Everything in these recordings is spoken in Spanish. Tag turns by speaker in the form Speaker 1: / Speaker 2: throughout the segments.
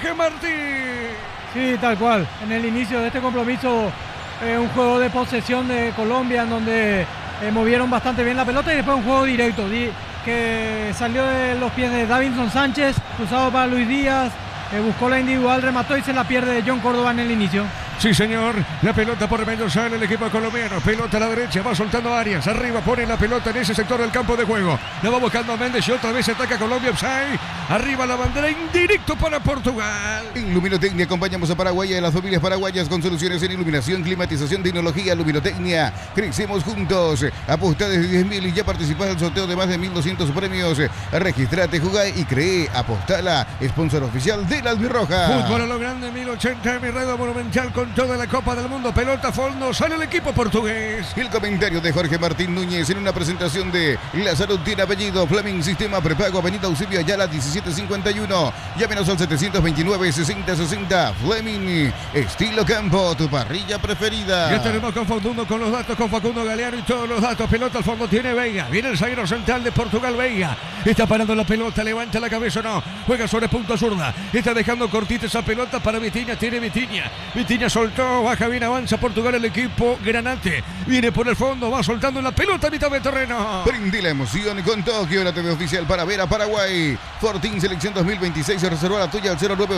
Speaker 1: Jorge Martín.
Speaker 2: Sí, tal cual. En el inicio de este compromiso, un juego de posesión de Colombia en donde movieron bastante bien la pelota y después un juego directo que salió de los pies de Davinson Sánchez, cruzado para Luis Díaz, buscó la individual, remató y se la pierde de John Córdoba en el inicio.
Speaker 1: Sí, señor. La pelota por medio sale el equipo colombiano. Pelota a la derecha, va soltando Arias. Arriba pone la pelota en ese sector del campo de juego. La va buscando Méndez y otra vez ataca Colombia. Offside. Arriba la bandera, indirecto para Portugal.
Speaker 3: En Luminotecnia acompañamos a Paraguay y a las familias paraguayas con soluciones en iluminación, climatización, tecnología. Luminotecnia. Crecemos juntos. Apuesta desde 10.000 y ya participas del sorteo de más de 1.200 premios. Registrate, jugá y cree. Apostala. Sponsor oficial de la Albirroja.
Speaker 1: Fútbol a lo grande, 1080 mi radio monumental con toda la Copa del Mundo. Pelota a fondo, sale el equipo portugués.
Speaker 3: El comentario de Jorge Martín Núñez en una presentación de La Salud tiene apellido. Fleming Sistema Prepago, Avenida Eusebio Ayala 1751. Llámenos al 729-6060. Fleming, estilo campo, tu parrilla preferida.
Speaker 1: Ya tenemos con Facundo con los datos, con Facundo Galeano y todos los datos. Pelota al fondo tiene Veiga. Viene el zaguero central de Portugal, Veiga. Está parando la pelota, levanta la cabeza, no. Juega sobre punta zurda. Está dejando cortita esa pelota para Vitinha. Tiene Vitinha. Vitinha soltó, baja bien, avanza Portugal, el equipo Granate. Viene por el fondo, va soltando la pelota a mitad de terreno.
Speaker 3: Prende la emoción con Tokio, la TV oficial para ver a Paraguay. Fortín Selección 2026, se reservó la tuya al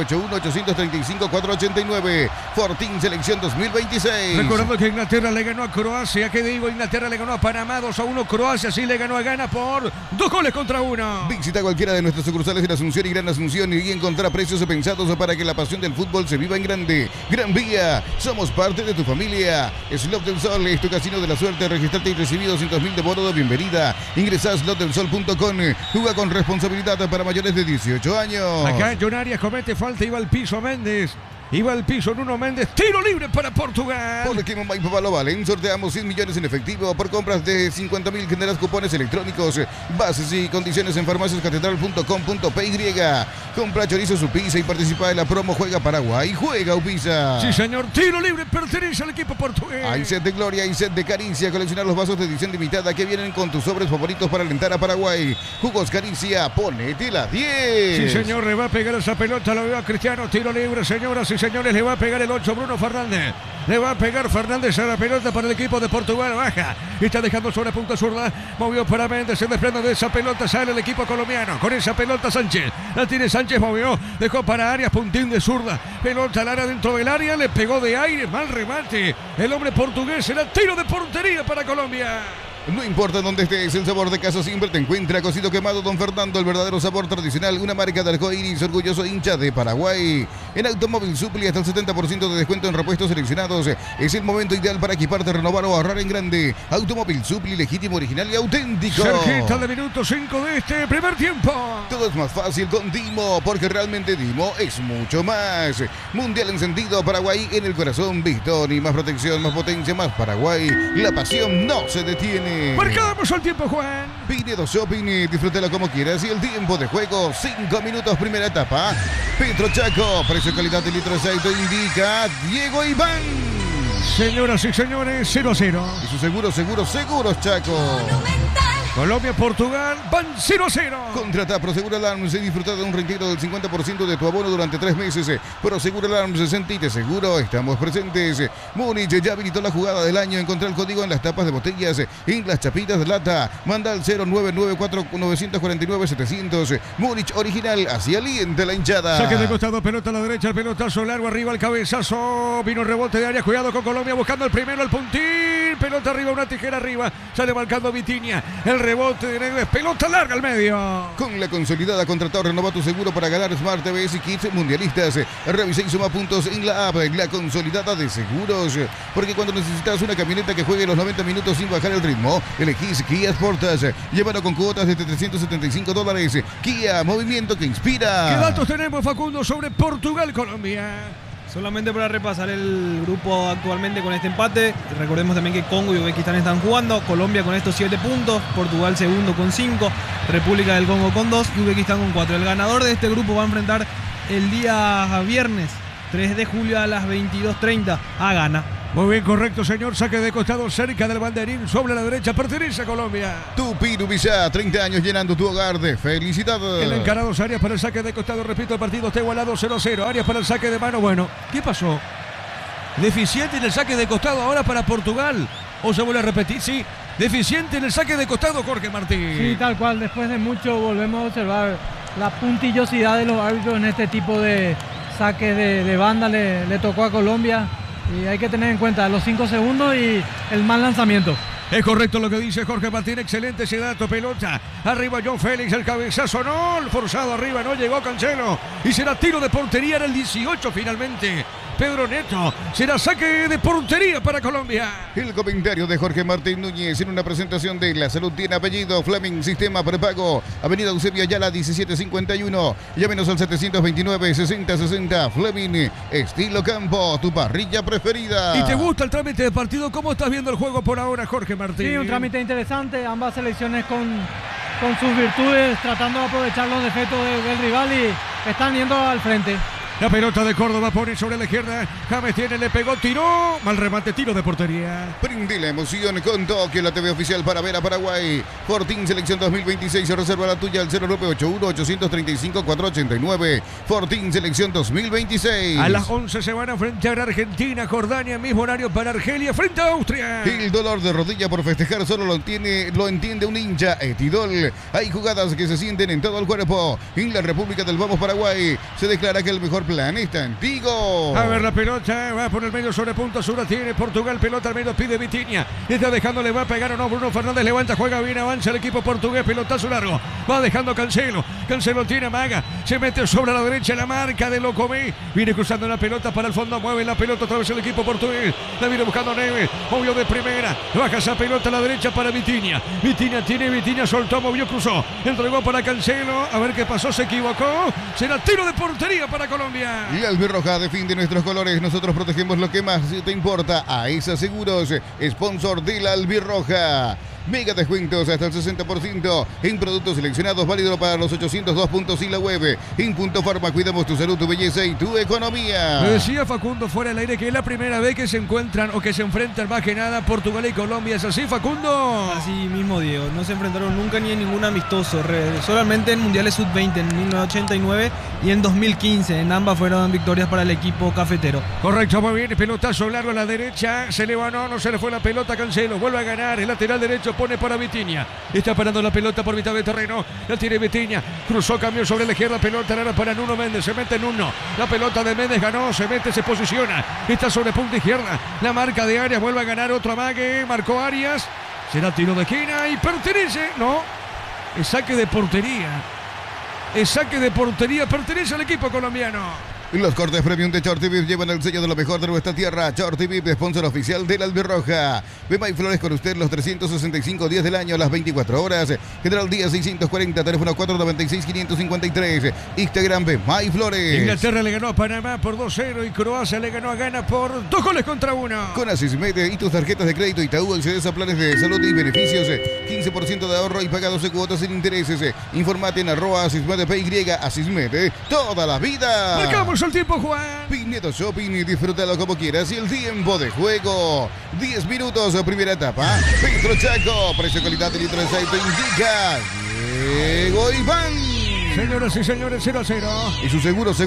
Speaker 3: 0981-835-489. Fortín Selección 2026.
Speaker 1: Recordando que Inglaterra le ganó a Croacia, que digo, Inglaterra le ganó a Panamá 2-1, Croacia sí le ganó a Ghana por 2-1.
Speaker 3: Visita cualquiera de nuestras sucursales en Asunción y Gran Asunción y encontrar precios pensados para que la pasión del fútbol se viva en grande. Gran Vía, somos parte de tu familia. Slot del Sol es tu casino de la suerte. Registrate y recibí 200.000 de bono de bienvenida. Ingresa a slotdelsol.com. Juega con responsabilidad para mayores de 18 años.
Speaker 1: Acá John Arias comete falta, iba al piso Méndez. Iba al piso Nuno Méndez, tiro libre para Portugal.
Speaker 3: Por el que Maipo lo valen, sorteamos 100 millones en efectivo. Por compras de 50.000 generas cupones electrónicos. Bases y condiciones en farmaciascatedral.com.py. Compra chorizo su pizza y participa en la promo Juega Paraguay, Juega Upisa.
Speaker 1: Sí, señor, tiro libre, pertenece al equipo portugués.
Speaker 3: Hay set de gloria, hay set de caricia. Coleccionar los vasos de edición limitada que vienen con tus sobres favoritos para alentar a Paraguay. Jugos Caricia, ponete la 10.
Speaker 1: Sí, señor, le va a pegar esa pelota, lo veo a Cristiano, tiro libre, señoras y señores, le va a pegar el 8 Bruno Fernández. Le va a pegar Fernández a la pelota para el equipo de Portugal. Baja. Está dejando sobre punta zurda. Movió para Méndez. Se desprende de esa pelota. Sale el equipo colombiano. Con esa pelota Sánchez. La tiene Sánchez. Movió. Dejó para Arias. Puntín de zurda. Pelota al área dentro del área. Le pegó de aire. Mal remate. El hombre portugués. Será tiro de portería para Colombia.
Speaker 3: No importa dónde estés, el sabor de casa siempre te encuentra. Cocido quemado Don Fernando, el verdadero sabor tradicional. Una marca de arcoíris, orgulloso hincha de Paraguay. En Automóvil Supli hasta el 70% de descuento en repuestos seleccionados. Es el momento ideal para equiparte, renovar o ahorrar en grande. Automóvil Supli, legítimo, original y auténtico.
Speaker 1: Cerquita de minuto 5 de este primer tiempo.
Speaker 3: Todo es más fácil con Dimo, porque realmente Dimo es mucho más. Mundial encendido, Paraguay en el corazón. Bistoni, más protección, más potencia, más Paraguay. La pasión no se detiene.
Speaker 1: Marcamos el tiempo, Juan.
Speaker 3: Pinedo Shopping, disfrútalo como quieras. Y el tiempo de juego, 5 minutos, primera etapa. Petro Chaco, precio calidad de litro de aceite indica Diego Iván.
Speaker 1: Señoras y señores, 0-0.
Speaker 3: Y su seguros Chaco.
Speaker 1: Colombia-Portugal van 0-0.
Speaker 3: Contrata Prosegur Alarms y disfruta de un retiro del 50% de tu abono durante 3 meses. Prosegur Alarms, sentite seguro, estamos presentes. Múnich ya habilitó la jugada del año. Encontrá el código en las tapas de botellas, en las chapitas de lata. Manda al 0994-949-700. Múnich original, así alienta la hinchada.
Speaker 1: Saque de costado, pelota a la derecha, el pelotazo largo, arriba el cabezazo. Vino el rebote de área, cuidado con Colombia buscando el primero, el puntín. Pelota arriba, una tijera arriba. Sale marcando Vitinha. El rebote de Neves, pelota larga al medio.
Speaker 3: Con la consolidada contratado, renova tu seguro para ganar Smart TVs y kits mundialistas. Revisa y suma puntos en la app, la consolidada de seguros. Porque cuando necesitas una camioneta que juegue los 90 minutos sin bajar el ritmo, elegís Kia Sportage. Llévalo con cuotas de $375. Kia, movimiento que inspira.
Speaker 1: ¿Qué datos tenemos, Facundo, sobre Portugal-Colombia?
Speaker 4: Solamente para repasar el grupo actualmente con este empate. Recordemos también que Congo y Uzbekistán están jugando. Colombia con estos 7 puntos. Portugal segundo con 5. República del Congo con 2. Y Uzbekistán con 4. El ganador de este grupo va a enfrentar el día viernes 3 de julio a las 22:30 a Ghana.
Speaker 1: Muy bien, correcto, señor. Saque de costado cerca del banderín sobre la derecha. Pertenece a Colombia.
Speaker 3: Tupiru Villa, 30 años llenando tu hogar de felicidad.
Speaker 1: El encarado es Arias para el saque de costado. Repito, el partido está igualado 0-0. Arias para el saque de mano. Bueno, ¿qué pasó? Deficiente en el saque de costado ahora para Portugal. ¿O se vuelve a repetir? Sí, deficiente en el saque de costado, Jorge Martín.
Speaker 2: Sí, tal cual. Después de mucho volvemos a observar la puntillosidad de los árbitros en este tipo de saques de banda. Le tocó a Colombia. Y hay que tener en cuenta los 5 segundos y el mal lanzamiento.
Speaker 1: Es correcto lo que dice Jorge Martín, excelente ese dato, pelota. Arriba John Félix, el cabezazo, no, el forzado arriba, no llegó Cancelo. Y será tiro de portería en el 18 finalmente. Pedro Neto, será saque de portería para Colombia.
Speaker 3: El comentario de Jorge Martín Núñez en una presentación de La Salud tiene apellido, Fleming, sistema prepago, Avenida Eusebio Ayala 1751, llámenos al 729-6060, Fleming, estilo campo, tu parrilla preferida.
Speaker 1: ¿Y te gusta el trámite de partido? ¿Cómo estás viendo el juego por ahora, Jorge Martín?
Speaker 2: Sí, un trámite interesante, ambas selecciones con sus virtudes, tratando de aprovechar los defectos del rival y están yendo al frente.
Speaker 1: La pelota de Córdoba pone sobre la izquierda. James tiene, le pegó, tiró. Mal remate, tiro de portería.
Speaker 3: Prende la emoción con Tokio, la TV oficial para ver a Paraguay. Fortín Selección 2026, se reserva la tuya al 0981-835-489. Fortín Selección 2026.
Speaker 1: A las 11 se van a enfrentar a Argentina, Jordania, mismo horario para Argelia frente a Austria.
Speaker 3: El dolor de rodilla por festejar solo lo entiende un hincha, Etidol. Hay jugadas que se sienten en todo el cuerpo. En la República del Vamos Paraguay se declara que el mejor plan está en Tigo.
Speaker 1: A ver la pelota, va por el medio sobre punto sur, tiene Portugal, pelota al medio, pide Vitinha, está dejándole, va a pegar o no, Bruno Fernández levanta, juega bien, avanza el equipo portugués, pelotazo largo, va dejando Cancelo tiene Maga, se mete sobre la derecha la marca de Locomé, viene cruzando la pelota para el fondo, mueve la pelota otra vez el equipo portugués, la viene buscando Neves, movió de primera, baja esa pelota a la derecha para Vitinha soltó, movió, cruzó, entregó para Cancelo, a ver qué pasó, se equivocó, será tiro de portería para Colombia.
Speaker 3: Y Albirroja defiende nuestros colores. Nosotros protegemos lo que más te importa. AESA Seguros, sponsor de la Albirroja. Mega descuentos hasta el 60% en productos seleccionados, válido para los 802 puntos y la web. En Punto Farma cuidamos tu salud, tu belleza y tu economía.
Speaker 1: Me decía Facundo fuera del aire que es la primera vez que se encuentran o que se enfrentan más que nada Portugal y Colombia. ¿Es así, Facundo?
Speaker 4: Así mismo, Diego. No se enfrentaron nunca ni en ningún amistoso. Solamente en Mundiales Sub-20 en 1989 y en 2015. En ambas fueron victorias para el equipo cafetero.
Speaker 1: Correcto, muy bien. Pelotazo largo a la derecha. Se le vanó, no se le fue la pelota. Cancelo vuelve a ganar. El lateral derecho pone para Vitinha. Está parando la pelota por mitad de terreno. La tiene Vitinha. Cruzó, cambió sobre la izquierda. Pelota ahora para Nuno Méndez. Se mete en uno. La pelota de Méndez ganó. Se mete, se posiciona. Está sobre punta izquierda. La marca de Arias. Vuelve a ganar otro amague. Marcó Arias. Será tiro de esquina y pertenece. No. Es saque de portería. Es saque de portería. Pertenece al equipo colombiano.
Speaker 3: Los cortes premium de Shorty Beef llevan el sello de lo mejor de nuestra tierra. Shorty Beef, sponsor oficial de la Albirroja. Bema y Flores con usted los 365 días del año, las 24 horas. General Díaz 640, teléfono 496-553. Instagram Bema y Flores.
Speaker 1: Inglaterra le ganó a Panamá por 2-0 y Croacia le ganó a Ghana por 2-1.
Speaker 3: Con Asismed y tus tarjetas de crédito Itaú accedes a planes de salud y beneficios. 15% de ahorro y pagados en cuotas sin intereses. Informate en @AsismedPY. Asismed, toda la vida.
Speaker 1: Marcamos el tiempo, Juan.
Speaker 3: Pinedo Shopping, disfrútalo como quieras. Y el tiempo de juego, 10 minutos, primera etapa. Petro Chaco, precio calidad de litro de aceite indica Diego Iván.
Speaker 1: Señoras y señores, 0-0.
Speaker 3: Y su seguros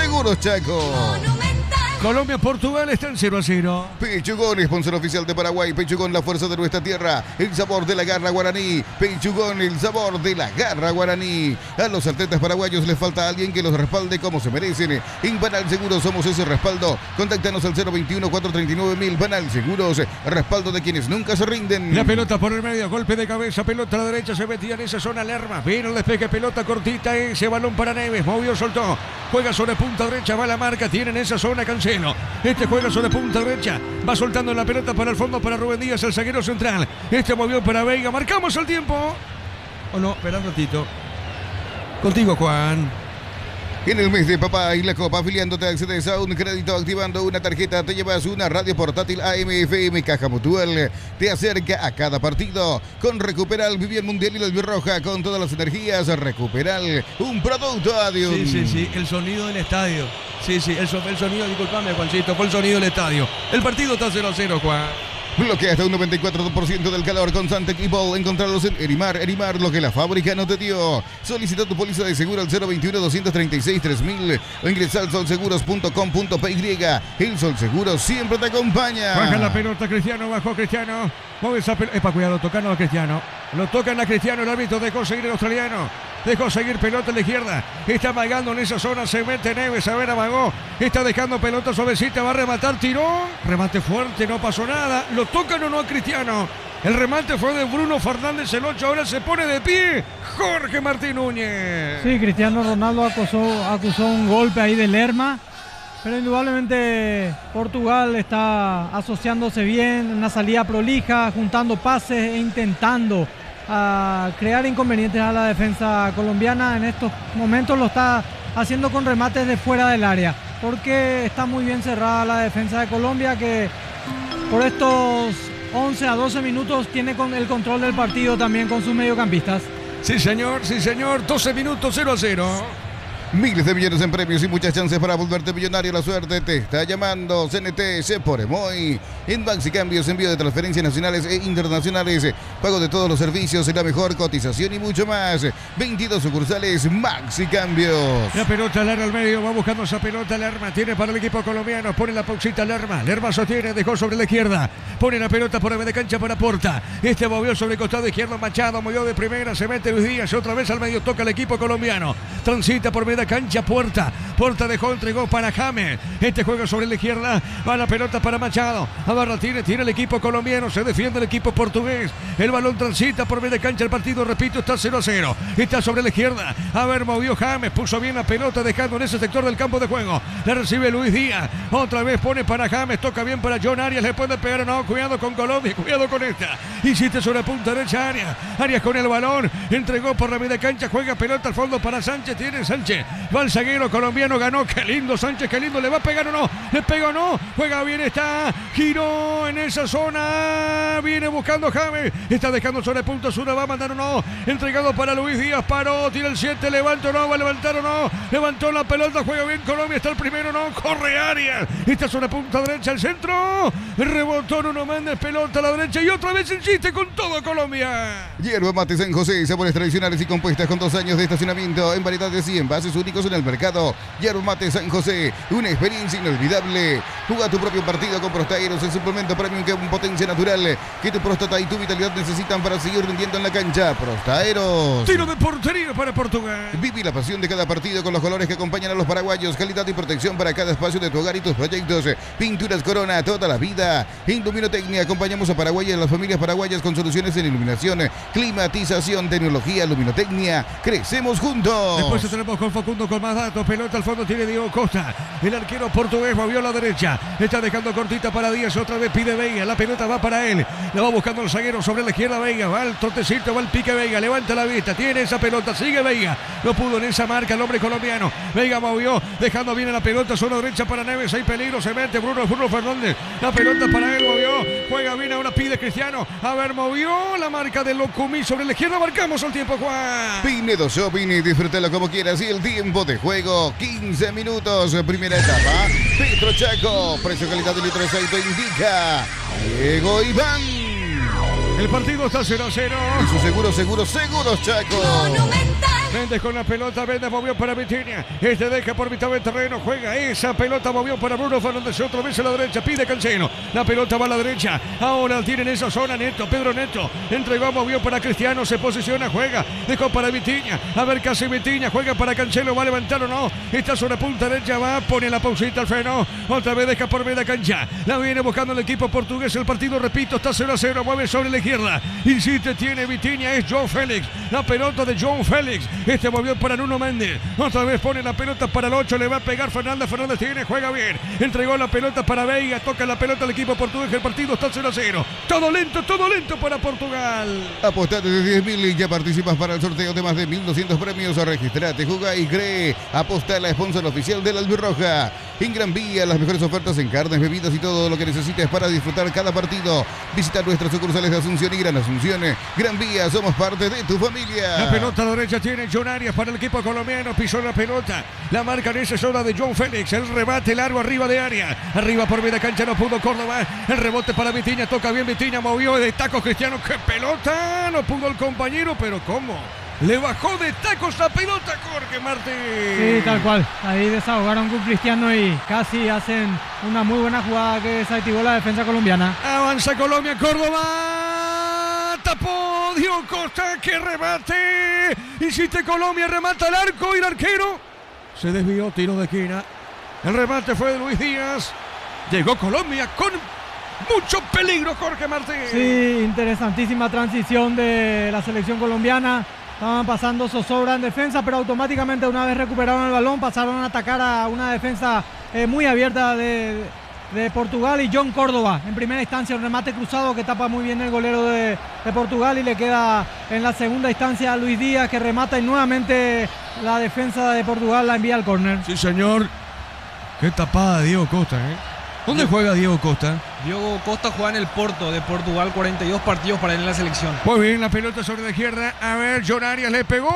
Speaker 3: Chaco.
Speaker 1: Colombia-Portugal está en 0-0.
Speaker 3: Pechugón, sponsor oficial de Paraguay. Pechugón, la fuerza de nuestra tierra. El sabor de la garra guaraní. Pechugón, el sabor de la garra guaraní. A los atletas paraguayos les falta alguien que los respalde como se merecen. En Banal Seguros somos ese respaldo. Contáctanos al 021-439-1000. Banal Seguros, respaldo de quienes nunca se rinden.
Speaker 1: La pelota por el medio, golpe de cabeza, pelota a la derecha, se metía en esa zona Lerma. Vino el despeje, pelota cortita, ese balón para Neves. Movió, soltó. Juega sobre punta derecha, va la marca, tiene en esa zona Cancelo. Este juega sobre punta derecha, va soltando la pelota para el fondo para Rubén Díaz, el zaguero central. Este movió para Veiga, marcamos el tiempo. ¿O no? Espera un ratito. Contigo, Juan.
Speaker 3: En el mes de papá y la Copa, afiliándote accedes a un crédito activando una tarjeta, te llevas una radio portátil AM/FM. Caja Mutual te acerca a cada partido. Con Recuperal, viví el Mundial y la albirroja con todas las energías. Recuperal, un producto Adium.
Speaker 1: Sí, el sonido del estadio. Sí, el sonido, disculpame, Juancito, fue el sonido del estadio. El partido está 0-0, Juan.
Speaker 3: Bloquea hasta un 94% del calor con Santec y Ball. Encontrarlos en Erimar, lo que la fábrica no te dio. Solicita tu póliza de seguro al 021-236-3000 o ingresa al solseguros.com.py. El Sol Seguro siempre te acompaña.
Speaker 1: Baja la pelota, Cristiano, bajó Cristiano. Mueve esa pelota. Epa, cuidado, tocando a Cristiano. Lo tocan a Cristiano, el árbitro dejó seguir el australiano. Dejó seguir pelota a la izquierda. Está amagando en esa zona. Se mete Neves. A ver, amagó. Está dejando pelota suavecita. Va a rematar. Tiró. Remate fuerte. No pasó nada. ¿Lo tocan o no a Cristiano? El remate fue de Bruno Fernández. El 8 ahora se pone de pie. Jorge Martín Núñez.
Speaker 2: Sí, Cristiano Ronaldo acusó un golpe ahí de Lerma. Pero indudablemente Portugal está asociándose bien. Una salida prolija. Juntando pases e intentando a crear inconvenientes a la defensa colombiana. En estos momentos lo está haciendo con remates de fuera del área, porque está muy bien cerrada la defensa de Colombia, que por estos 11 a 12 minutos tiene el control del partido también con sus mediocampistas.
Speaker 1: Sí señor, 12 minutos 0-0.
Speaker 3: Miles de millones en premios y muchas chances para volverte millonario. La suerte te está llamando. CNT, Se por Emoy. En Maxi Cambios, envío de transferencias nacionales e internacionales, pago de todos los servicios, la mejor cotización y mucho más. 22 sucursales Maxi Cambios.
Speaker 1: La pelota Lerma al medio, va buscando esa pelota. Lerma tiene para el equipo colombiano. Pone la paucita Lerma. Lerma sostiene, dejó sobre la izquierda. Pone la pelota por de cancha para Porta. Este movió sobre el costado izquierdo. Machado movió de primera. Se mete Luis Díaz. Otra vez al medio toca el equipo colombiano. Transita por media cancha Porta. Porta dejó, entregó para James. Este juega sobre la izquierda. Va la pelota para Machado. Abarra, tiene el equipo colombiano. Se defiende el equipo portugués. El balón transita por media cancha. El partido, repito, está 0-0. Está sobre la izquierda. A ver, movió James. Puso bien la pelota, dejando en ese sector del campo de juego. La recibe Luis Díaz. Otra vez pone para James. Toca bien para John Arias. Le puede pegar o no. Cuidado con Colombia. Cuidado con esta. Insiste sobre la punta derecha Arias. Arias con el balón. Entregó por la media cancha. Juega pelota al fondo para Sánchez. Tiene Sánchez. Va el zaguero colombiano. Ganó. Qué lindo Sánchez. Qué lindo. ¿Le va a pegar o no? ¿Le pega o no? Juega bien. Está. Giró en esa zona. Viene buscando James. Está dejando sobre punto sur. ¿Va a mandar o no? Entregado para Luis Díaz. Paró. Tira el 7. Levanta o no. ¿Va a levantar o no? Levantó la pelota. Juega bien Colombia. Está el primero. No. Corre Arias. Está sobre punta derecha. El centro. Rebotó Nuno Méndez. Pelota a la derecha. Y otra vez insiste con todo Colombia.
Speaker 3: Yerba Mate San José. Sabores tradicionales y compuestas con 2 años de estacionamiento en variedades y envases únicos en el mercado. Yerba Mate San José. Una experiencia inolvidable. Juega tu propio partido con Prostaeros, el suplemento premium que con potencia natural que tu próstata y tu vitalidad necesitan para seguir rindiendo en la cancha. Prostaeros.
Speaker 1: Tiro de portería para Portugal.
Speaker 3: Vive la pasión de cada partido con los colores que acompañan a los paraguayos. Calidad y protección para cada espacio de tu hogar y tus proyectos. Pinturas Corona, toda la vida. En Luminotecnia acompañamos a Paraguay y a las familias paraguayas con soluciones en iluminación, climatización, tecnología. Luminotecnia, crecemos juntos.
Speaker 1: Después tenemos con Facundo con más datos. Pelota al fondo tiene Diego Costa. El arquero portugués movió a la derecha. Está dejando cortita para Díaz. Otra vez pide Veiga. La pelota va para él. La va buscando el zaguero sobre la izquierda. Veiga va al trotecito, va al pique Veiga. Levanta la vista. Tiene esa pelota. Sigue Veiga. No pudo en esa marca el hombre colombiano. Veiga movió. Dejando bien la pelota. Zona derecha para Neves. Hay peligro. Se mete Bruno Fernández. La pelota para él. Movió. Juega bien. Ahora pide Cristiano. A ver, movió la marca de Locumí sobre la izquierda. Marcamos el tiempo, Juan.
Speaker 3: Pinedo Shopping y disfrútalo como quieras. Y el tiempo de juego, 15 minutos. Primera etapa. Petro Chaco. Precio, calidad de litro de aceite indica Diego Iván.
Speaker 1: El partido está 0-0.
Speaker 3: Y su seguros Chaco.
Speaker 1: Méndez con la pelota, Méndez movió para Vitinha. Este deja por mitad del terreno, juega esa pelota, movió para Bruno Fernández, otra vez a la derecha, pide Cancelo. La pelota va a la derecha, ahora tiene en esa zona Neto, Pedro Neto. Entregó, movió para Cristiano, se posiciona, juega, dejó para Vitinha. A ver qué hace Vitinha, juega para Cancelo, va a levantar o no. Está sobre punta derecha, va, pone la pausita al freno. Otra vez deja por media cancha. La viene buscando el equipo portugués, el partido, repito, está 0-0, mueve sobre la izquierda. Insiste, tiene Vitinha, es João Félix. La pelota de João Félix. Este movió para Nuno Méndez. Otra vez pone la pelota para el 8. Le va a pegar Fernández. Fernández tiene, juega bien. Entregó la pelota para Veiga. Toca la pelota al equipo portugués. El partido está 0-0. Todo lento para Portugal.
Speaker 3: Apostate de 10.000 y ya participas para el sorteo de más de 1.200 premios. Registrate, juega y cree. Aposta a la sponsor oficial de la Albirroja. En Gran Vía, las mejores ofertas en carnes, bebidas y todo lo que necesites para disfrutar cada partido. Visita nuestras sucursales de Asunción y Gran Asunción. Gran Vía, somos parte de tu familia.
Speaker 1: La pelota derecha tiene John Arias para el equipo colombiano. Pisó la pelota. La marca en esa zona de John Félix. El rebate largo arriba de Arias. Arriba por media cancha no pudo Córdoba. El rebote para Vitinha. Toca bien Vitinha. Movió de tacos Cristiano. ¡Qué pelota! No pudo el compañero, pero ¿cómo? Le bajó de tacos la pelota Jorge Martín.
Speaker 2: Sí, tal cual. Ahí desahogaron con Cristiano y casi hacen una muy buena jugada que desactivó la defensa colombiana.
Speaker 1: Avanza Colombia, Córdoba. Tapó Diego Costa. ¡Qué remate! Insiste Colombia, remata el arco y el arquero se desvió, tiro de esquina. El remate fue de Luis Díaz. Llegó Colombia con mucho peligro, Jorge Martín.
Speaker 2: Sí, interesantísima transición de la selección colombiana. Estaban pasando zozobra en defensa, pero automáticamente una vez recuperaron el balón pasaron a atacar a una defensa muy abierta de Portugal y John Córdoba. En primera instancia un remate cruzado que tapa muy bien el golero de Portugal y le queda en la segunda instancia a Luis Díaz que remata y nuevamente la defensa de Portugal la envía al córner.
Speaker 1: Sí, señor. Qué tapada de Diego Costa, ¿Dónde juega Diego Costa?
Speaker 4: Diego Costa juega en el Porto de Portugal, 42 partidos para él en la selección.
Speaker 1: Muy bien, la pelota sobre la izquierda. A ver, John Arias le pegó.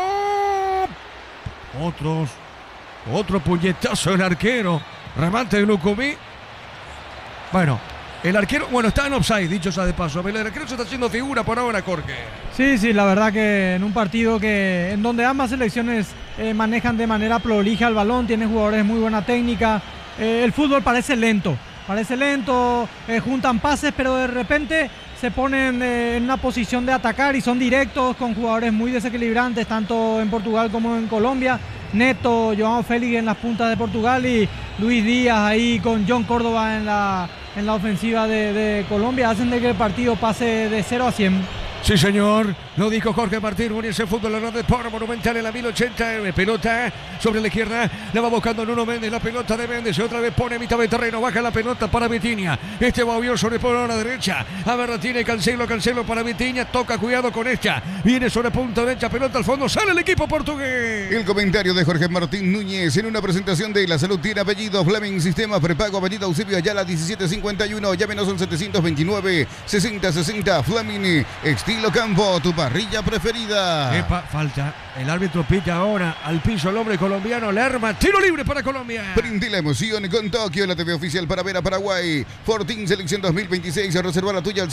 Speaker 1: Otro puñetazo del arquero. Remate de Lucumí. Bueno, el arquero, está en offside, dicho sea de paso. El arquero se está haciendo figura por ahora, Jorge.
Speaker 2: Sí, la verdad que en un partido en donde ambas selecciones manejan de manera prolija el balón, tienen jugadores de muy buena técnica. El fútbol parece lento, juntan pases, pero de repente se ponen en una posición de atacar y son directos con jugadores muy desequilibrantes, tanto en Portugal como en Colombia. Neto, João Félix en las puntas de Portugal y Luis Díaz ahí con John Córdoba en la ofensiva de Colombia, hacen de que el partido pase de 0 a 100.
Speaker 1: Sí, señor, lo dijo Jorge Martín. Uniese Fútbol, la de por Monumental en la 1080. Pelota sobre la izquierda, la va buscando Nuno Méndez. La pelota de Méndez, otra vez pone mitad de terreno. Baja la pelota para Vitinha. Este movió sobre por la derecha. A ver, la tiene Cancelo para Vitinha. Toca, cuidado con esta. Viene sobre punta derecha, pelota al fondo. Sale el equipo portugués.
Speaker 3: El comentario de Jorge Martín Núñez en una presentación de La Salud tiene apellido Fleming, sistema prepago, avenida Eusebio Ayala 1751. Llámenos al 729-6060. Fleming, estilo campo, tu parrilla preferida.
Speaker 1: Epa, falta. El árbitro pita ahora al piso el hombre colombiano. Lerma, tiro libre para Colombia.
Speaker 3: Prende la emoción con Tokio, la TV oficial para ver a Paraguay. Fortín Selección 2026. Reserva la tuya al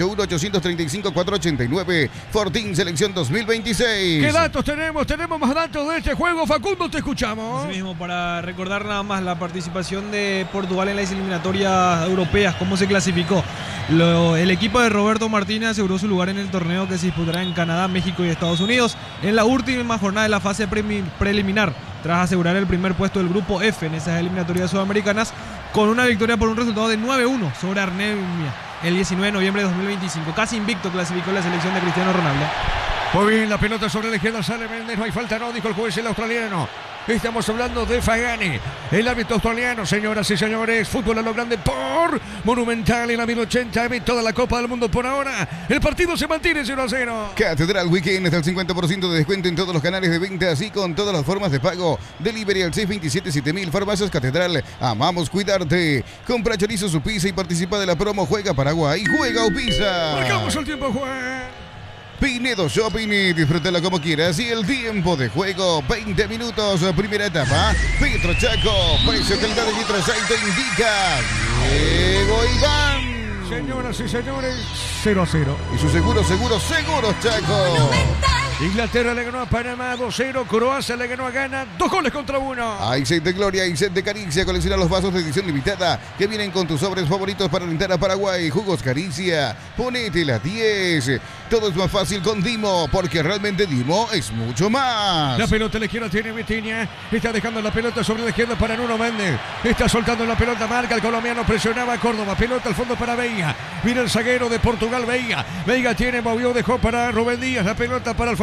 Speaker 3: 0981-835-489. Fortín Selección 2026.
Speaker 1: ¿Qué datos tenemos? Tenemos más datos de este juego. Facundo, te escuchamos.
Speaker 4: Así mismo, para recordar nada más la participación de Portugal en las eliminatorias europeas, cómo se clasificó. El equipo de Roberto Martínez aseguró su lugar en el torneo que se disputará en Canadá, México y Estados Unidos en la última jornada de la fase preliminar, tras asegurar el primer puesto del grupo F en esas eliminatorias sudamericanas con una victoria por un resultado de 9-1 sobre Armenia el 19 de noviembre de 2025. Casi invicto clasificó la selección de Cristiano Ronaldo.
Speaker 1: Muy bien, la pelota sobre la izquierda, sale Méndez, no hay falta, no, dijo el juez el australiano. Estamos hablando de Fagani, el árbitro australiano, señoras y señores. Fútbol a lo grande por Monumental en la 1080, toda la Copa del Mundo por ahora. El partido se mantiene 0-0.
Speaker 3: Catedral Weekend hasta el 50% de descuento en todos los canales de venta, así con todas las formas de pago. Delivery al 627-7000. Farmacias Catedral, amamos cuidarte. Compra chorizo su pizza y participa de la promo Juega Paraguay, Juega o Pizza.
Speaker 1: Marcamos el tiempo, Juan.
Speaker 3: Pinedo Shopping, disfrútala como quieras. Y el tiempo de juego, 20 minutos, primera etapa. Petro Chaco, precio, calidad de litro aceite indica Diego Iván.
Speaker 1: Señoras y señores, 0-0.
Speaker 3: Y su seguros Chaco.
Speaker 1: Inglaterra le ganó a Panamá 2-0. Croacia le ganó a Ghana 2-1.
Speaker 3: Hay set de gloria y set de Caricia. Colecciona los vasos de edición limitada que vienen con tus sobres favoritos para alentar a Paraguay. Jugos Caricia, ponete la 10. Todo es más fácil con Dimo, porque realmente Dimo es mucho más.
Speaker 1: La pelota a la izquierda tiene Vitinha. Está dejando la pelota sobre la izquierda para Nuno Méndez. Está soltando la pelota, marca el colombiano, presionaba a Córdoba. Pelota al fondo para Veiga. Mira el zaguero de Portugal, Veiga. Veiga tiene, movió, dejó para Rubén Díaz. La pelota para el fondo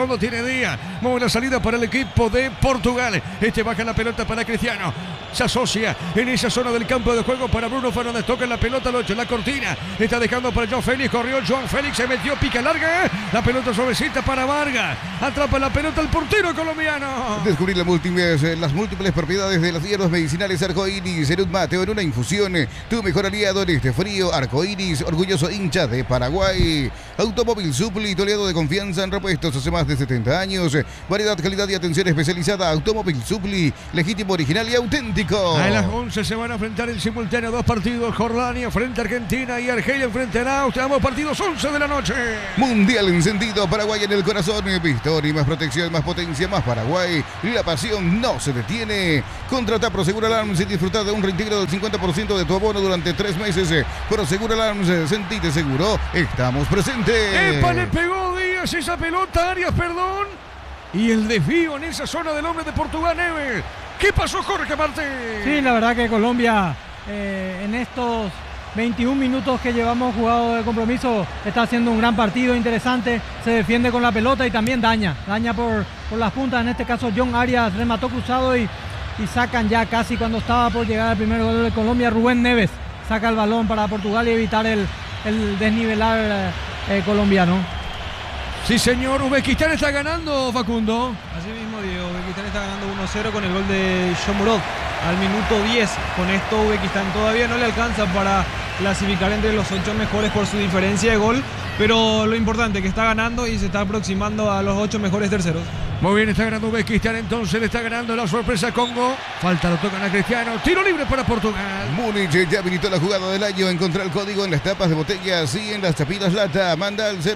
Speaker 1: fondo tiene Díaz. Mueve la salida para el equipo de Portugal. Baja la pelota para Cristiano. Se asocia en esa zona del campo de juego para Bruno Fernández. Toca la pelota al 8, la cortina. Está dejando para João Félix. Corrió João Félix, se metió, pica larga. La pelota suavecita para Vargas. Atrapa la pelota el portero colombiano.
Speaker 3: Descubrir las múltiples propiedades de las hierbas medicinales Arcoiris en un mate o en una infusión. Tu mejor aliado en este frío. Arcoiris, orgulloso hincha de Paraguay. Automóvil Supli, tu aliado de confianza en repuestos hace más de 70 años. Variedad, calidad y atención especializada. Automóvil Supli, legítimo, original y auténtico.
Speaker 1: A las 11 se van a enfrentar en simultáneo dos partidos. Jordania frente a Argentina y Argelia frente a Austria. Ambos partidos 11 de la noche.
Speaker 3: Mundial encendido, Paraguay en el corazón. Pistón y más protección, más potencia, más Paraguay. La pasión no se detiene. Contrata Prosegur Alarms y disfruta de un reintegro del 50% de tu abono durante 3 meses. Prosegur Alarms, sentite seguro. Estamos presentes.
Speaker 1: ¡Epa! Le pegó Díaz esa pelota, Arias, perdón. Y el desvío en esa zona del hombre de Portugal, Neves. ¿Qué pasó, Jorge Martín?
Speaker 2: Sí, la verdad que Colombia en estos 21 minutos que llevamos jugado de compromiso está haciendo un gran partido, interesante. Se defiende con la pelota y también daña por las puntas. En este caso John Arias remató cruzado y sacan ya casi cuando estaba por llegar al primer gol de Colombia. Rubén Neves saca el balón para Portugal y evitar el desnivelar colombiano.
Speaker 1: Sí, señor. Uzbekistán está ganando, Facundo.
Speaker 4: Así mismo, Diego. Uzbekistán está ganando 1-0 con el gol de Shomurodov al minuto 10. Con esto Uzbekistán todavía no le alcanza para clasificar entre los 8 mejores por su diferencia de gol, pero lo importante es que está ganando y se está aproximando a los 8 mejores terceros.
Speaker 1: Muy bien, está ganando Uzbekistán, entonces le está ganando la sorpresa a Congo. Falta, lo tocan a Cristiano. Tiro libre para Portugal.
Speaker 3: Múnich ya habilitó la jugada del año. Encontrá el código en las tapas de botellas y en las chapitas lata. Manda al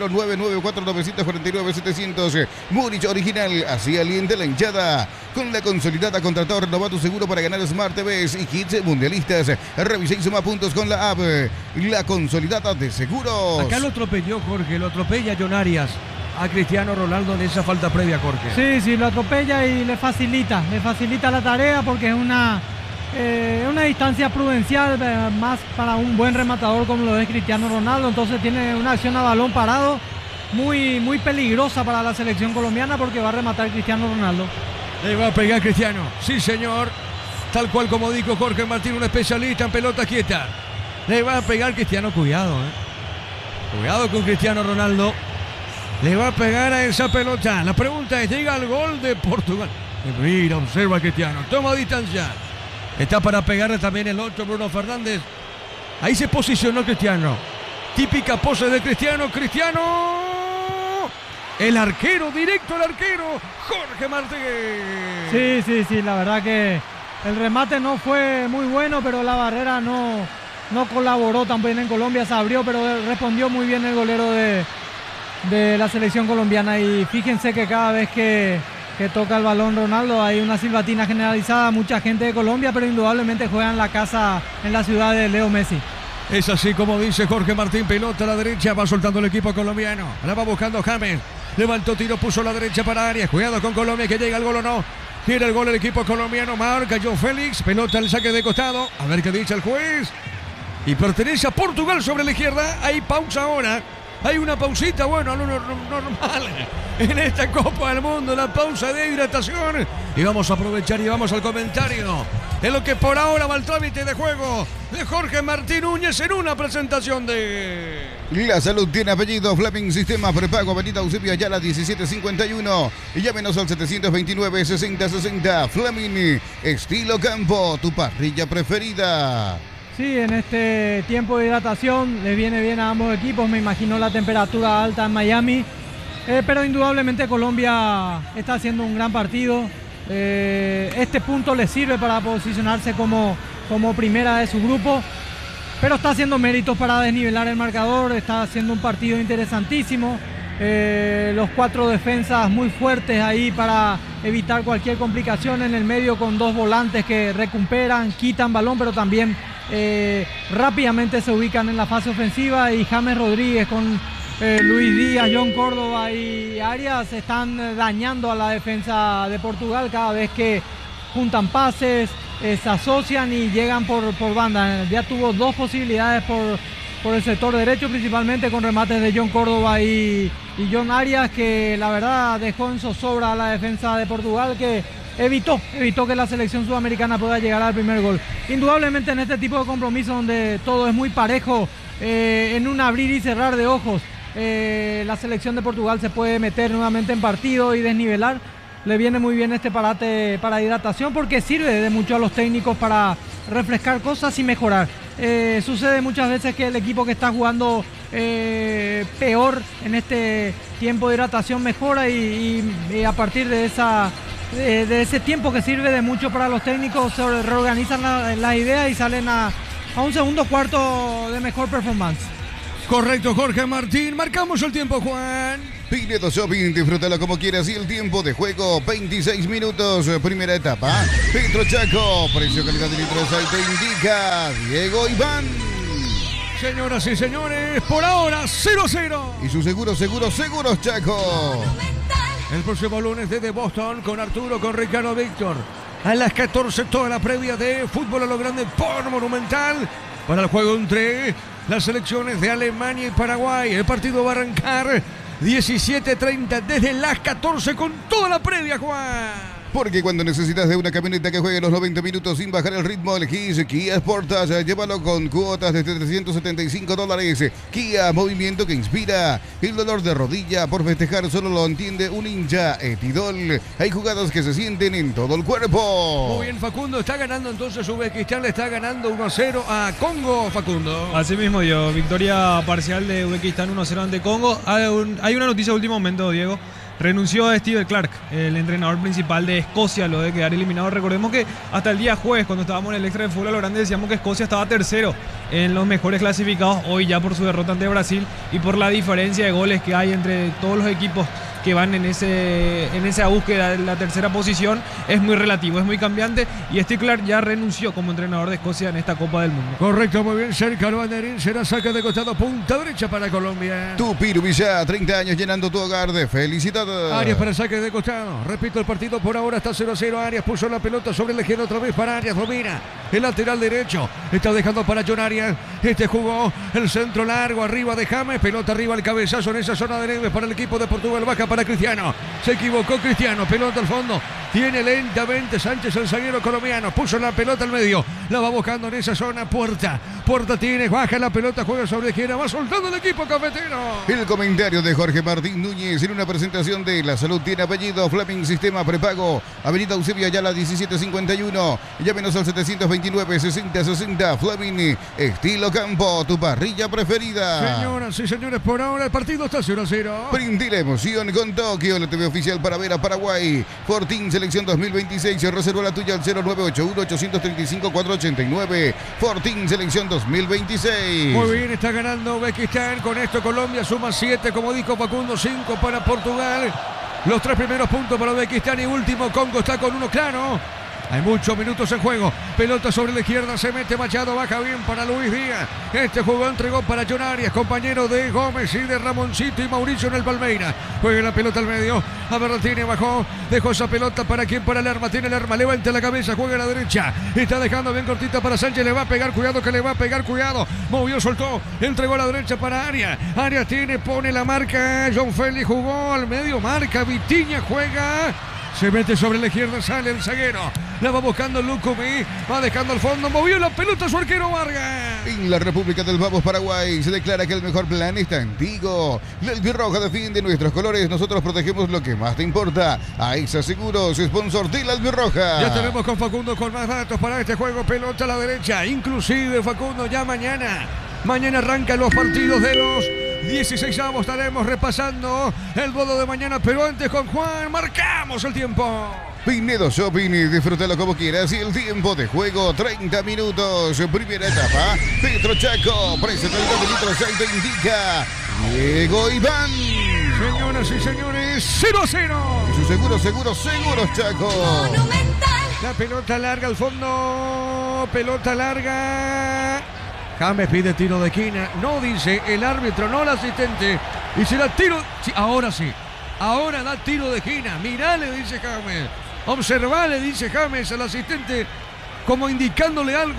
Speaker 3: 0994-949-700. Múnich original, así alienta la hinchada. Con la consolidada contratado, renová tu seguro para ganar Smart TVs y kits mundialistas. Revisa y suma puntos con la app. La consolidada de seguros.
Speaker 1: Acá lo atropelló Jorge, lo atropella John Arias a Cristiano Ronaldo en esa falta previa, Jorge.
Speaker 2: Sí, lo atropella y le facilita la tarea porque es una distancia prudencial, más para un buen rematador como lo es Cristiano Ronaldo. Entonces tiene una acción a balón parado muy peligrosa para la selección colombiana porque va a rematar Cristiano Ronaldo.
Speaker 1: Le va a pegar Cristiano, sí señor, tal cual como dijo Jorge Martín, un especialista en pelota quieta. Le va a pegar Cristiano, cuidado, cuidado con Cristiano Ronaldo. Le va a pegar a esa pelota. La pregunta es, ¿llega el gol de Portugal? Mira, observa a Cristiano, toma distancia. Está para pegarle también el 8, Bruno Fernández. Ahí se posicionó Cristiano. Típica pose de Cristiano. El arquero, directo al arquero, Jorge Martín.
Speaker 2: Sí, la verdad que el remate no fue muy bueno, pero la barrera no colaboró también en Colombia. Se abrió, pero respondió muy bien el golero de la selección colombiana. Y fíjense que cada vez que toca el balón Ronaldo hay una silbatina generalizada. Mucha gente de Colombia, pero indudablemente juegan la casa en la ciudad de Leo Messi.
Speaker 1: Es así como dice Jorge Martín, pelota a la derecha, va soltando el equipo colombiano. La va buscando James. Levantó tiro, puso a la derecha para Arias. Cuidado con Colombia, que llega el gol o no. Quiere el gol el equipo colombiano. Marca João Félix. Pelota al saque de costado. A ver qué dice el juez. Y pertenece a Portugal sobre la izquierda. Hay pausa ahora. Hay una pausita, bueno, normal en esta Copa del Mundo, la pausa de hidratación. Y vamos a aprovechar y vamos al comentario en lo que por ahora va el trámite de juego de Jorge Martín Núñez en una presentación de...
Speaker 3: La Salud tiene apellido. Fleming Sistema Prepago, Avenida Eusebio Ayala 1751. Y llámenos al 729-6060. Fleming, estilo campo, tu parrilla preferida.
Speaker 2: Sí, en este tiempo de hidratación les viene bien a ambos equipos. Me imagino la temperatura alta en Miami. Pero indudablemente Colombia está haciendo un gran partido. Este punto les sirve para posicionarse como primera de su grupo. Pero está haciendo méritos para desnivelar el marcador. Está haciendo un partido interesantísimo. Los 4 defensas muy fuertes ahí para evitar cualquier complicación en el medio, con 2 volantes que recuperan, quitan balón, pero también rápidamente se ubican en la fase ofensiva. Y James Rodríguez con Luis Díaz, John Córdoba y Arias están dañando a la defensa de Portugal cada vez que juntan pases, se asocian y llegan por banda. Ya tuvo 2 posibilidades por el sector derecho, principalmente con remates de John Córdoba y John Arias, que la verdad dejó en zozobra a la defensa de Portugal, que evitó que la selección sudamericana pueda llegar al primer gol. Indudablemente en este tipo de compromisos donde todo es muy parejo, en un abrir y cerrar de ojos, la selección de Portugal se puede meter nuevamente en partido y desnivelar. Le viene muy bien este parate para hidratación, porque sirve de mucho a los técnicos para refrescar cosas y mejorar. Sucede muchas veces que el equipo que está jugando peor en este tiempo de hidratación mejora y a partir de ese tiempo que sirve de mucho para los técnicos, se reorganizan las ideas y salen a un segundo cuarto de mejor performance.
Speaker 1: Correcto, Jorge Martín. Marcamos el tiempo, Juan.
Speaker 3: Pinedo Shopping, disfrútalo como quieras y el tiempo de juego, 26 minutos, primera etapa. Petro Chaco, precio calidad de litro aceite indica Diego Iván.
Speaker 1: Señoras y señores, por ahora 0-0.
Speaker 3: Y su seguros Chaco.
Speaker 1: El próximo lunes desde Boston con Arturo, con Ricardo Víctor. A las 14 toda la previa de Fútbol a lo Grande por Monumental para el juego entre las selecciones de Alemania y Paraguay. El partido va a arrancar 17:30 desde las 14 con toda la previa, Juan.
Speaker 3: Porque cuando necesitas de una camioneta que juegue los 90 minutos sin bajar el ritmo, elegís Kia Sportage. Llévalo con cuotas desde $375. Kia, movimiento que inspira. El dolor de rodilla por festejar solo lo entiende un hincha. Etidol. Hay jugadas que se sienten en todo el cuerpo.
Speaker 1: Muy bien, Facundo. Está ganando entonces Uzbekistán. Le está ganando 1-0 a Congo, Facundo.
Speaker 4: Así mismo, Diego. Victoria parcial de Uzbekistán 1-0 ante Congo. Hay una noticia de último momento, Diego. Renunció a Steve Clark, el entrenador principal de Escocia, lo de quedar eliminado. Recordemos que hasta el día jueves, cuando estábamos en el extra de fútbol a lo grande, decíamos que Escocia estaba tercero en los mejores clasificados. Hoy ya por su derrota ante Brasil y por la diferencia de goles que hay entre todos los equipos que van en esa búsqueda de la tercera posición, es muy relativo, es muy cambiante, y Steve Clark ya renunció como entrenador de Escocia en esta Copa del Mundo.
Speaker 1: Correcto, muy bien, Sergio Banderín. Será saque de costado, punta derecha para Colombia.
Speaker 3: Tupiru Villa, 30 años llenando tu hogar de felicidad.
Speaker 1: Arias para saque de costado. Repito, el partido por ahora está 0-0. Arias puso la pelota sobre el eje otra vez para Arias. Domina el lateral derecho. Está dejando para John Arias. Jugó el centro largo arriba de James. Pelota arriba al cabezazo en esa zona de Neves para el equipo de Portugal. Baja para Cristiano. Se equivocó Cristiano. Pelota al fondo. Tiene lentamente Sánchez, el zaguero colombiano. Puso la pelota al medio. La va buscando en esa zona. Puerta tiene. Baja la pelota. Juega sobre la izquierda. Va soltando el equipo cafetero.
Speaker 3: El comentario de Jorge Martín Núñez en una presentación de La Salud tiene apellido. Fleming Sistema Prepago. Avenida Eusebio Ayala 1751. Llámenos al 729-6060. Fleming Estilo Campo. Tu parrilla preferida.
Speaker 1: Señoras y señores, por ahora el partido está 0-0.
Speaker 3: Brindí la emoción con Tokio. La TV oficial para ver a Paraguay. Fortín Selección 2026. Reserva la tuya al 0981-835-489. Fortín Selección 2026.
Speaker 1: Muy bien, está ganando Uzbekistán. Con esto Colombia suma 7, como dijo Facundo, 5 para Portugal. Los 3 primeros puntos para Uzbekistán y último Congo está con 1 claro. Hay muchos minutos en juego. Pelota sobre la izquierda. Se mete Machado. Baja bien para Luis Díaz. Jugó, entregó para John Arias, compañero de Gómez y de Ramoncito y Mauricio en el Palmeiras. Juega la pelota al medio. A Berratini bajó. Dejó esa pelota para quien, para Lerma. Tiene Lerma. Levanta la cabeza. Juega a la derecha. Está dejando bien cortita para Sánchez. Le va a pegar. Cuidado que le va a pegar. Cuidado. Movió, soltó. Entregó a la derecha para Arias. Arias pone la marca. John Félix jugó al medio. Marca. Vitinha juega. Se mete sobre la izquierda, sale el zaguero. La va buscando Lucumí. Va dejando al fondo. Movió la pelota su arquero Vargas.
Speaker 3: En la República del Vamos, Paraguay, se declara que el mejor plan está en Tigo. La albirroja defiende nuestros colores. Nosotros protegemos lo que más te importa. AESA Seguros, sponsor de la albirroja.
Speaker 1: Ya tenemos con Facundo con más datos para este juego. Pelota a la derecha. Inclusive, Facundo, ya mañana arrancan los partidos de los 16avos. Estaremos repasando el bodo de mañana, pero antes con Juan marcamos el tiempo.
Speaker 3: Pinedo Shopping, disfrútalo como quieras y el tiempo de juego 30 minutos, primera etapa. Petro Chaco, precio calidad de litro aceite indica Diego Iván.
Speaker 1: Señoras y señores, 0-0.
Speaker 3: Y su seguros Chaco.
Speaker 1: La pelota larga al fondo, pelota larga. James pide tiro de esquina, no dice el árbitro, no el asistente. Y será tiro, sí, ahora sí. Ahora da tiro de esquina. Mirá, le dice James. Observá, le dice James al asistente, como indicándole algo.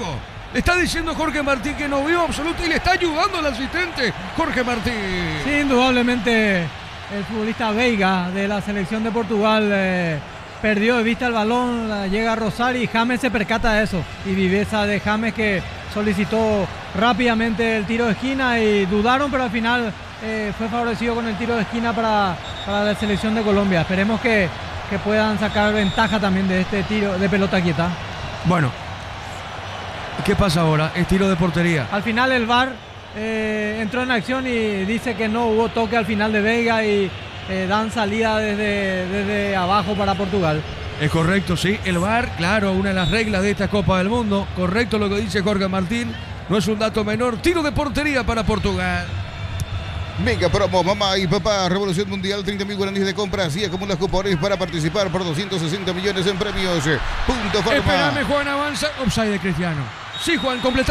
Speaker 1: Está diciendo Jorge Martín que no vio absoluto y le está ayudando al asistente Jorge Martín.
Speaker 2: Sí, indudablemente el futbolista Veiga de la selección de Portugal perdió de vista el balón, llega a rozar y James se percata de eso. Y viveza de James que solicitó rápidamente el tiro de esquina y dudaron, pero al final fue favorecido con el tiro de esquina para la selección de Colombia. Esperemos que puedan sacar ventaja también de este tiro de pelota quieta.
Speaker 1: Bueno, ¿qué pasa ahora? Es tiro de portería.
Speaker 2: Al final el VAR entró en acción y dice que no hubo toque al final de Veiga y dan salida desde abajo para Portugal.
Speaker 1: Es correcto, sí. El VAR, claro, una de las reglas de esta Copa del Mundo. Correcto lo que dice Jorge Martín. No es un dato menor. Tiro de portería para Portugal.
Speaker 3: Mega promo, mamá y papá, Revolución Mundial, 30.000 guaraníes de compras y acumulas cupones para participar por 260 millones en premios. Punto Farma.
Speaker 1: Espérame, Juan, avanza. Offside de Cristiano. Sí, Juan, completa.